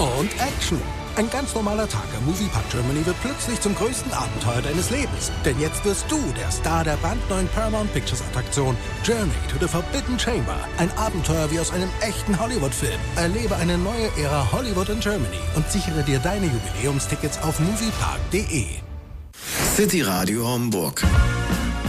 Und Action. Ein ganz normaler Tag am Moviepark Germany wird plötzlich zum größten Abenteuer deines Lebens. Denn jetzt wirst du der Star der brandneuen Paramount Pictures Attraktion Journey to the Forbidden Chamber. Ein Abenteuer wie aus einem echten Hollywood-Film. Erlebe eine neue Ära Hollywood in Germany und sichere dir deine Jubiläumstickets auf moviepark.de. City Radio Hamburg.